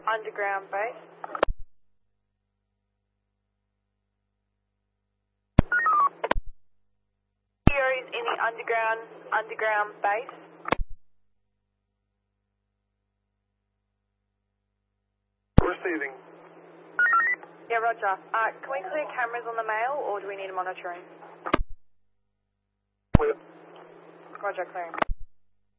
underground base. Is any underground base? Receiving. Yeah, roger. Can we clear cameras on the mail, or do we need monitoring? Clear. Roger, clearing.